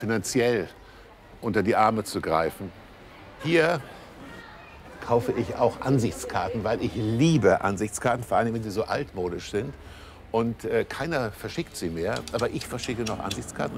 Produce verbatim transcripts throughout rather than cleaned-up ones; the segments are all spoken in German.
finanziell unter die Arme zu greifen. Hier kaufe ich auch Ansichtskarten, weil ich liebe Ansichtskarten, vor allem wenn sie so altmodisch sind. Und äh, keiner verschickt sie mehr, aber ich verschicke noch Ansichtskarten.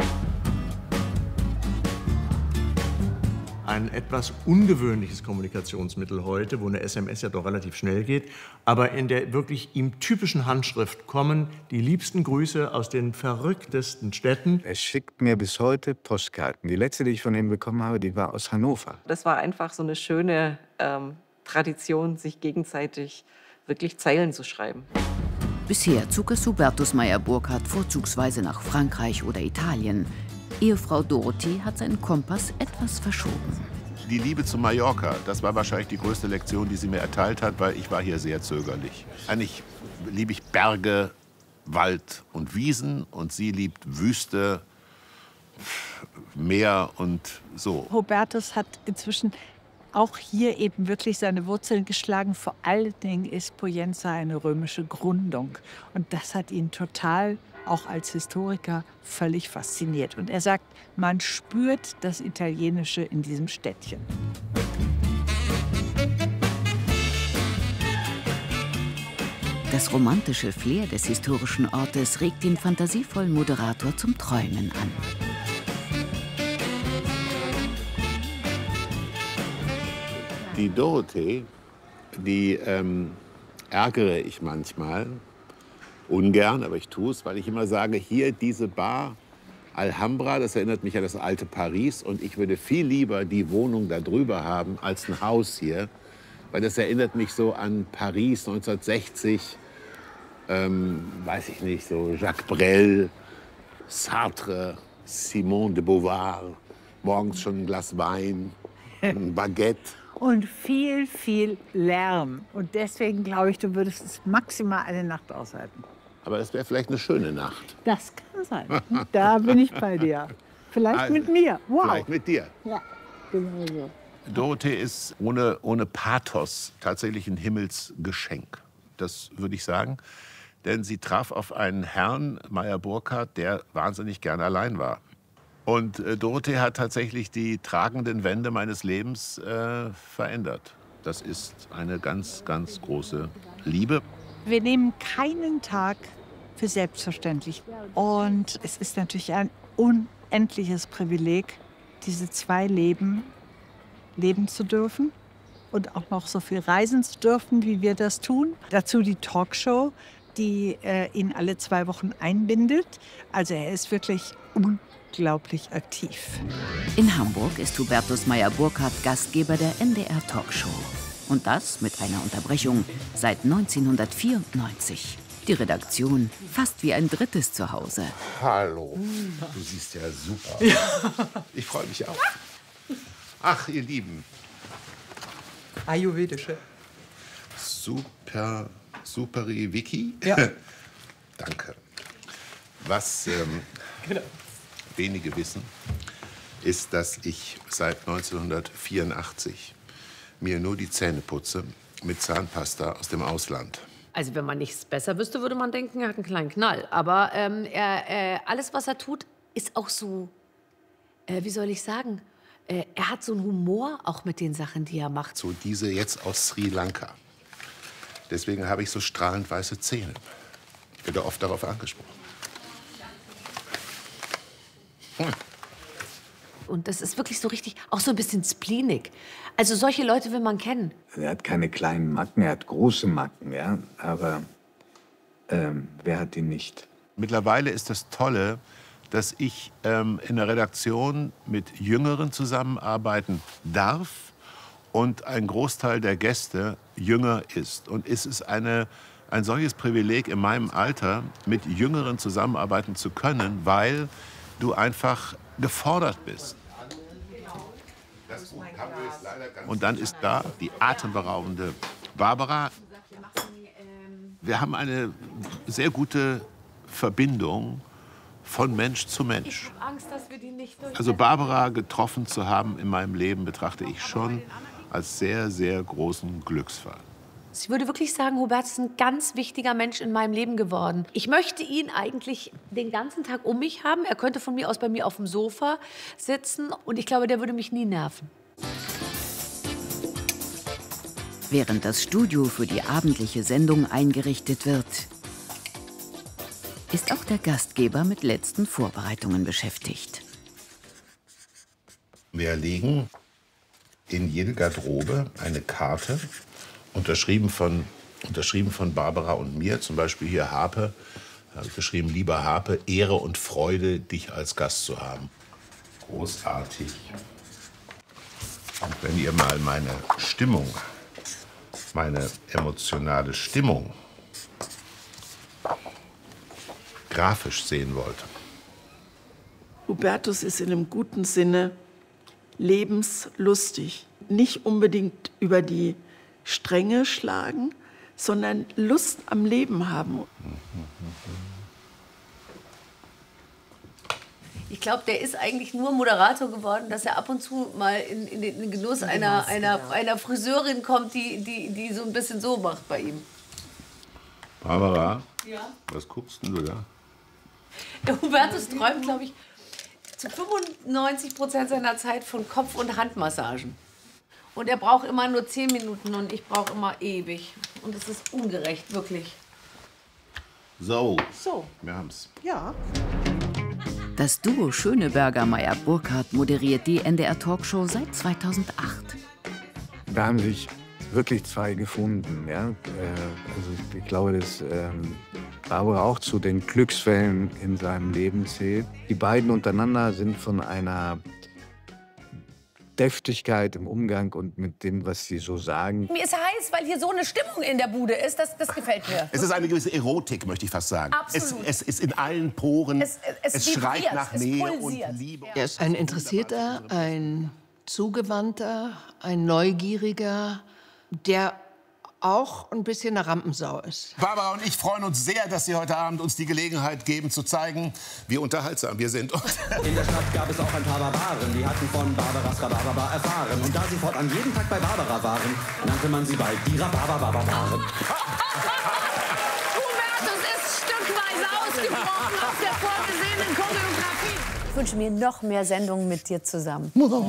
Ein etwas ungewöhnliches Kommunikationsmittel heute, wo eine S M S ja doch relativ schnell geht. Aber in der wirklich ihm typischen Handschrift kommen die liebsten Grüße aus den verrücktesten Städten. Er schickt mir bis heute Postkarten. Die letzte, die ich von ihm bekommen habe, die war aus Hannover. Das war einfach so eine schöne ähm, Tradition, sich gegenseitig wirklich Zeilen zu schreiben. Bisher zog es Hubertus Meyer-Burkhardt vorzugsweise nach Frankreich oder Italien. Ehefrau Dorothee hat seinen Kompass etwas verschoben. Die Liebe zu Mallorca, das war wahrscheinlich die größte Lektion, die sie mir erteilt hat, weil ich war hier sehr zögerlich. Eigentlich liebe ich Berge, Wald und Wiesen und sie liebt Wüste, Meer und so. Hubertus hat inzwischen auch hier eben wirklich seine Wurzeln geschlagen. Vor allen Dingen ist Poyenza eine römische Gründung. Und das hat ihn total, auch als Historiker, völlig fasziniert. Und er sagt, man spürt das Italienische in diesem Städtchen. Das romantische Flair des historischen Ortes regt den fantasievollen Moderator zum Träumen an. Die Dorothee, die ähm, ärgere ich manchmal. Ungern, aber ich tue es, weil ich immer sage, hier diese Bar Alhambra, das erinnert mich an das alte Paris. Und ich würde viel lieber die Wohnung da drüber haben als ein Haus hier. Weil das erinnert mich so an Paris neunzehnhundertsechzig, ähm, weiß ich nicht, so Jacques Brel, Sartre, Simone de Beauvoir, morgens schon ein Glas Wein, ein Baguette. Und viel, viel Lärm. Und deswegen glaube ich, du würdest es maximal eine Nacht aushalten. Aber das wäre vielleicht eine schöne Nacht. Das kann sein. Da bin ich bei dir. Vielleicht Also, mit mir. Wow. Vielleicht mit dir. Ja, genau so. Dorothee ist ohne, ohne Pathos tatsächlich ein Himmelsgeschenk. Das würde ich sagen. Denn sie traf auf einen Herrn, Meyer-Burkhardt, der wahnsinnig gern allein war. Und äh, Dorothee hat tatsächlich die tragenden Wände meines Lebens äh, verändert. Das ist eine ganz, ganz große Liebe. Wir nehmen keinen Tag für selbstverständlich. Und es ist natürlich ein unendliches Privileg, diese zwei Leben leben zu dürfen und auch noch so viel reisen zu dürfen, wie wir das tun. Dazu die Talkshow, die äh, ihn alle zwei Wochen einbindet. Also er ist wirklich unglaublich aktiv. In Hamburg ist Hubertus Meyer-Burkhardt Gastgeber der N D R-Talkshow. Und das mit einer Unterbrechung seit neunzehnhundertvierundneunzig. Die Redaktion fast wie ein drittes Zuhause. Hallo, du siehst ja super. Ja. Ich freue mich auch. Ach, ihr Lieben. Ayurvedische. Super, superi Vicky. Ja. Danke. Was ähm, Genau. wenige wissen, ist, dass ich seit neunzehnhundertvierundachtzig mir nur die Zähne putze mit Zahnpasta aus dem Ausland. Also wenn man nichts besser wüsste, würde man denken, er hat einen kleinen Knall. Aber ähm, er, äh, alles, was er tut, ist auch so, äh, wie soll ich sagen, äh, er hat so einen Humor auch mit den Sachen, die er macht. So diese jetzt aus Sri Lanka. Deswegen habe ich so strahlend weiße Zähne. Ich werde oft darauf angesprochen. Hm. Und das ist wirklich so richtig, auch so ein bisschen spleenig. Also solche Leute will man kennen. Er hat keine kleinen Macken, er hat große Macken, ja. Aber ähm, wer hat die nicht? Mittlerweile ist das Tolle, dass ich ähm, in der Redaktion mit Jüngeren zusammenarbeiten darf und ein Großteil der Gäste jünger ist. Und es ist eine, ein solches Privileg in meinem Alter, mit Jüngeren zusammenarbeiten zu können, weil du einfach gefordert bist. Und dann ist da die atemberaubende Barbara. Wir haben eine sehr gute Verbindung von Mensch zu Mensch. Also Barbara getroffen zu haben in meinem Leben, betrachte ich schon als sehr, sehr großen Glücksfall. Ich würde wirklich sagen, Hubertus ist ein ganz wichtiger Mensch in meinem Leben geworden. Ich möchte ihn eigentlich den ganzen Tag um mich haben. Er könnte von mir aus bei mir auf dem Sofa sitzen und ich glaube, der würde mich nie nerven. Während das Studio für die abendliche Sendung eingerichtet wird, ist auch der Gastgeber mit letzten Vorbereitungen beschäftigt. Wir legen in jede Garderobe eine Karte, unterschrieben von, unterschrieben von Barbara und mir. Zum Beispiel hier Harpe, da habe ich geschrieben, lieber Harpe, Ehre und Freude, dich als Gast zu haben. Großartig. Und wenn ihr mal meine Stimmung, meine emotionale Stimmung grafisch sehen wollt. Hubertus ist in einem guten Sinne lebenslustig. Nicht unbedingt über die Stränge schlagen, sondern Lust am Leben haben. Ich glaube, der ist eigentlich nur Moderator geworden, dass er ab und zu mal in, in den Genuss einer, einer, einer Friseurin kommt, die, die, die so ein bisschen so macht bei ihm. Barbara, ja? Was guckst denn du da? Der Hubertus träumt, glaube ich, zu fünfundneunzig Prozent seiner Zeit von Kopf- und Handmassagen. Und er braucht immer nur zehn Minuten und ich brauche immer ewig. Und es ist ungerecht, wirklich. So, So, wir haben's. ja. Das Duo Schöneberger-Meyer-Burkhardt moderiert die N D R-Talkshow seit zweitausendacht. Da haben sich wirklich zwei gefunden. Ja? Also ich glaube, dass ähm, Barbara auch zu den Glücksfällen in seinem Leben zählt. Die beiden untereinander sind von einer Deftigkeit im Umgang und mit dem, was sie so sagen. Mir ist heiß, weil hier so eine Stimmung in der Bude ist. Das, das gefällt mir. Es ist eine gewisse Erotik, möchte ich fast sagen. Absolut. Es, es ist in allen Poren. Es, es, es vibriert, schreit nach es Nähe pulsiert. und Liebe. Er ist ein Interessierter, ein Zugewandter, ein Neugieriger, der auch ein bisschen eine Rampensau ist. Barbara und ich freuen uns sehr, dass Sie heute Abend uns die Gelegenheit geben, zu zeigen, wie unterhaltsam wir sind. In der Stadt gab es auch ein paar Barbaren, die hatten von Barbaras Rhabarber erfahren. Und da sie fortan jeden Tag bei Barbara waren, nannte man sie bald die Rhabarber-Barbaren. Hubertus ist stückweise ausgebrochen aus der vorgesehenen Choreografie. Ich wünsche mir noch mehr Sendungen mit dir zusammen.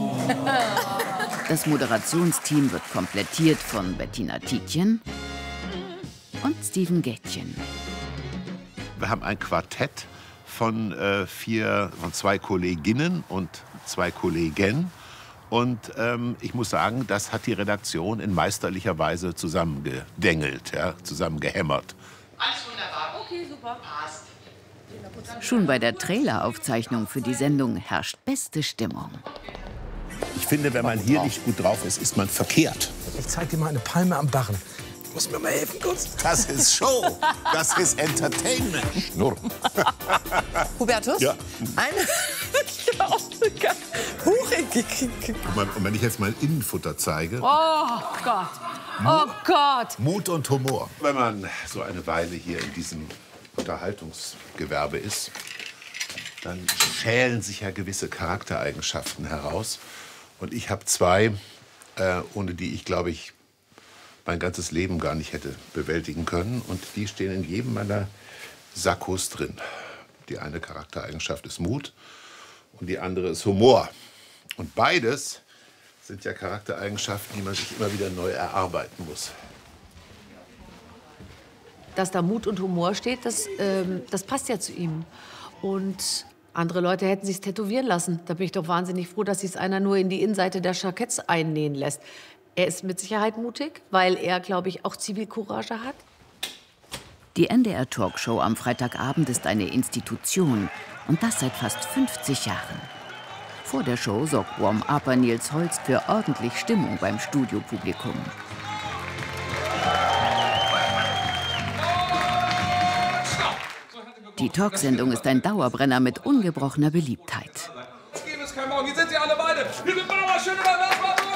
Das Moderationsteam wird komplettiert von Bettina Tietjen und Steven Gätjen. Wir haben ein Quartett von, äh, vier, von zwei Kolleginnen und zwei Kollegen. Und ähm, ich muss sagen, das hat die Redaktion in meisterlicher Weise zusammengedengelt, ja, zusammengehämmert. Alles wunderbar. Okay, super. Passt. Schon bei der Traileraufzeichnung für die Sendung herrscht beste Stimmung. Ich finde, wenn man hier nicht gut drauf ist, ist man verkehrt. Ich zeig dir mal eine Palme am Barren. Du musst mir mal helfen, kurz. Das ist Show. Das ist Entertainment. Schnurr. Hubertus? Ja. Eine. Ich war auch so geil. Huch, Und wenn ich jetzt mein Innenfutter zeige. Oh Gott. Oh Gott. Mut und Humor. Wenn man so eine Weile hier in diesem Unterhaltungsgewerbe ist, dann schälen sich ja gewisse Charaktereigenschaften heraus. Und ich habe zwei, äh, ohne die ich, glaube ich, mein ganzes Leben gar nicht hätte bewältigen können. Und die stehen in jedem meiner Sakkos drin. Die eine Charaktereigenschaft ist Mut und die andere ist Humor. Und beides sind ja Charaktereigenschaften, die man sich immer wieder neu erarbeiten muss. Dass da Mut und Humor steht, das, ähm, das passt ja zu ihm. Und andere Leute hätten sich tätowieren lassen. Da bin ich doch wahnsinnig froh, dass sich einer nur in die Innenseite der Jacketts einnähen lässt. Er ist mit Sicherheit mutig, weil er, glaube ich, auch Zivilcourage hat. Die N D R-Talkshow am Freitagabend ist eine Institution. Und das seit fast fünfzig Jahren. Vor der Show sorgt Warm-Upper Nils Holst für ordentlich Stimmung beim Studiopublikum. Die Talksendung ist ein Dauerbrenner mit ungebrochener Beliebtheit. Es gibt es kein Morgen. Hier sind sie alle beide. Hier sind Barbara Schöneberger.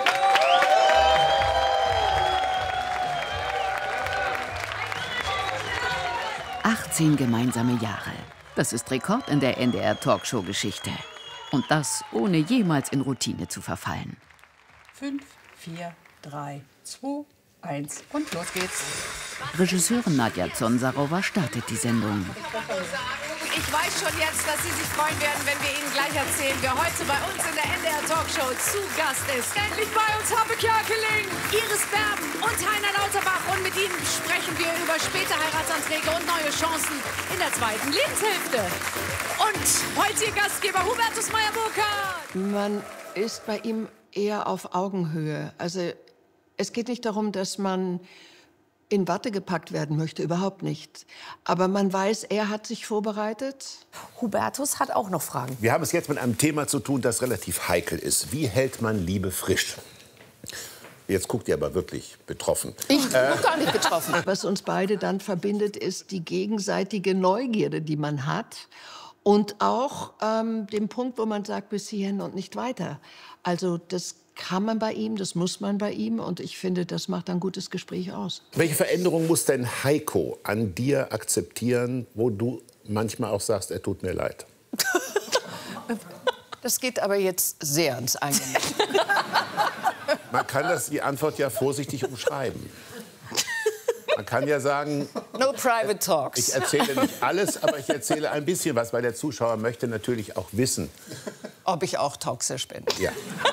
achtzehn gemeinsame Jahre. Das ist Rekord in der N D R-Talkshow-Geschichte. Und das, ohne jemals in Routine zu verfallen. Fünf, vier, drei, zwei, eins und los geht's. Regisseurin Nadja Zonsarowa startet die Sendung. Ich weiß schon jetzt, dass Sie sich freuen werden, wenn wir Ihnen gleich erzählen, wer heute bei uns in der N D R-Talkshow zu Gast ist. Endlich bei uns Habe Kerkeling, Iris Berben und Heiner Lauterbach. Und mit Ihnen sprechen wir über späte Heiratsanträge und neue Chancen in der zweiten Lebenshälfte. Und heute Ihr Gastgeber Hubertus Meyer-Burkhardt. Man ist bei ihm eher auf Augenhöhe. Also es geht nicht darum, dass man in Watte gepackt werden möchte, überhaupt nicht. Aber man weiß, er hat sich vorbereitet. Hubertus hat auch noch Fragen. Wir haben es jetzt mit einem Thema zu tun, das relativ heikel ist. Wie hält man Liebe frisch? Jetzt guckt ihr aber wirklich betroffen. Ich bin äh. gar nicht betroffen. Was uns beide dann verbindet, ist die gegenseitige Neugierde, die man hat. Und auch ähm, den Punkt, wo man sagt, bis hierhin und nicht weiter. Also das kann man bei ihm, das muss man bei ihm. Und ich finde, das macht ein gutes Gespräch aus. Welche Veränderung muss denn Heiko an dir akzeptieren, wo du manchmal auch sagst, er tut mir leid? Das geht aber jetzt sehr ans Eingemachte. Man kann das, die Antwort ja vorsichtig umschreiben. Man kann ja sagen, no private talks. Ich erzähle nicht alles, aber ich erzähle ein bisschen was, weil der Zuschauer möchte natürlich auch wissen, ob ich auch toxisch bin. Ja.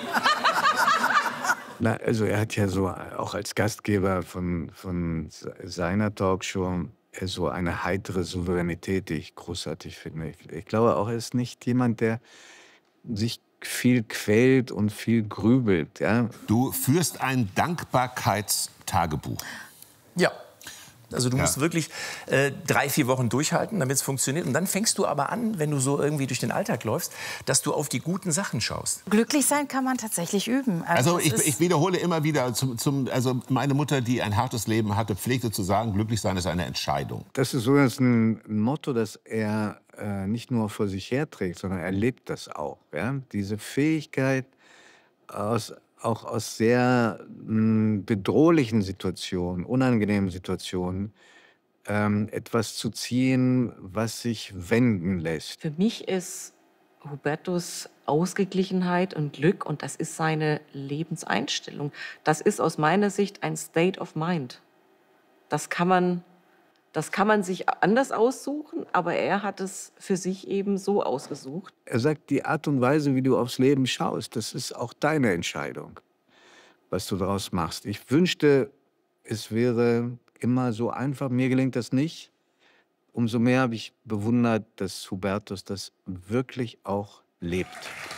Na, also er hat ja so auch als Gastgeber von, von seiner Talkshow so eine heitere Souveränität, die ich großartig finde. Ich, ich glaube auch, er ist nicht jemand, der sich viel quält und viel grübelt. Ja? Du führst ein Dankbarkeitstagebuch. Ja. Also du Ja. musst wirklich äh, drei, vier Wochen durchhalten, damit es funktioniert. Und dann fängst du aber an, wenn du so irgendwie durch den Alltag läufst, dass du auf die guten Sachen schaust. Glücklich sein kann man tatsächlich üben. Also es ich, ist- ich wiederhole immer wieder, zum, zum, also meine Mutter, die ein hartes Leben hatte, pflegte zu sagen, glücklich sein ist eine Entscheidung. Das ist so jetzt ein Motto, das er äh, nicht nur vor sich herträgt, sondern er lebt das auch. Ja? Diese Fähigkeit, aus, auch aus sehr mh, bedrohlichen Situationen, unangenehmen Situationen, ähm, etwas zu ziehen, was sich wenden lässt. Für mich ist Hubertus Ausgeglichenheit und Glück und das ist seine Lebenseinstellung. Das ist aus meiner Sicht ein State of Mind. Das kann man, das kann man sich anders aussuchen, aber er hat es für sich eben so ausgesucht. Er sagt, die Art und Weise, wie du aufs Leben schaust, das ist auch deine Entscheidung, was du daraus machst. Ich wünschte, es wäre immer so einfach. Mir gelingt das nicht. Umso mehr habe ich bewundert, dass Hubertus das wirklich auch lebt.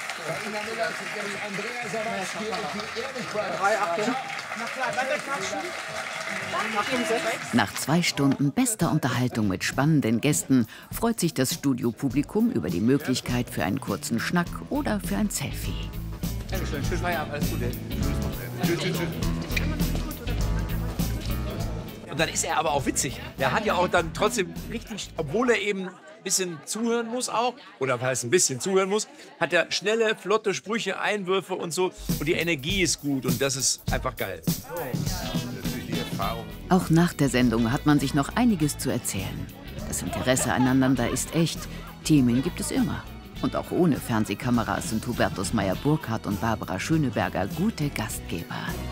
Nach zwei Stunden bester Unterhaltung mit spannenden Gästen freut sich das Studiopublikum über die Möglichkeit für einen kurzen Schnack oder für ein Selfie. Dankeschön, schönen Feierabend, alles Gute. Tschüss, tschüss, tschüss. Und dann ist er aber auch witzig. Der hat ja auch dann trotzdem richtig, obwohl er eben ein bisschen zuhören muss auch, oder was heißt ein bisschen zuhören muss, hat er schnelle, flotte Sprüche, Einwürfe und so. Und die Energie ist gut und das ist einfach geil. Auch nach der Sendung hat man sich noch einiges zu erzählen. Das Interesse aneinander ist echt. Themen gibt es immer. Und auch ohne Fernsehkameras sind Hubertus Meyer-Burkhardt und Barbara Schöneberger gute Gastgeber.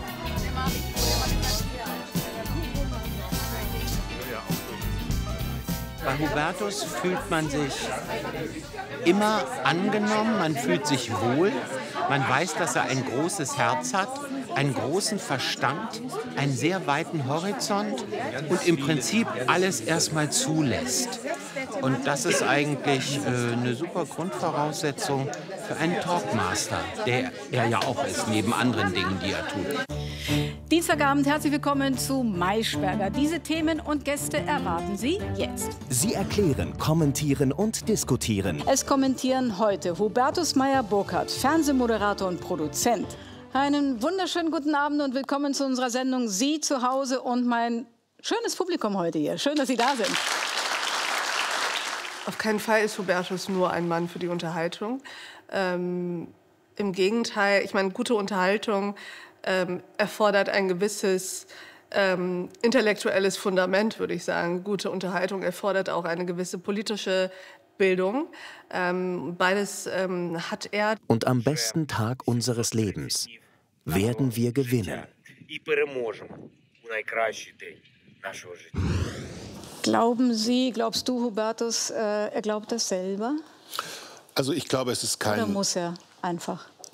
Bei Hubertus fühlt man sich immer angenommen, man fühlt sich wohl, man weiß, dass er ein großes Herz hat, einen großen Verstand, einen sehr weiten Horizont und im Prinzip alles erstmal zulässt. Und das ist eigentlich äh, eine super Grundvoraussetzung für einen Talkmaster, der er ja auch ist, neben anderen Dingen, die er tut. Dienstagabend, herzlich willkommen zu Maischberger. Diese Themen und Gäste erwarten Sie jetzt. Sie erklären, kommentieren und diskutieren. Es kommentieren heute Hubertus Meyer-Burkhardt, Fernsehmoderator und Produzent. Einen wunderschönen guten Abend und willkommen zu unserer Sendung Sie zu Hause und mein schönes Publikum heute hier. Schön, dass Sie da sind. Auf keinen Fall ist Hubertus nur ein Mann für die Unterhaltung. Ähm, Im Gegenteil, ich meine, gute Unterhaltung ähm, erfordert ein gewisses ähm, intellektuelles Fundament, würde ich sagen. Gute Unterhaltung erfordert auch eine gewisse politische Bildung. Ähm, beides ähm, hat er. Und am besten Tag unseres Lebens werden wir gewinnen. Glauben Sie, glaubst du, Hubertus, äh, er glaubt das selber? Also ich glaube, es ist kein... Oder muss er einfach?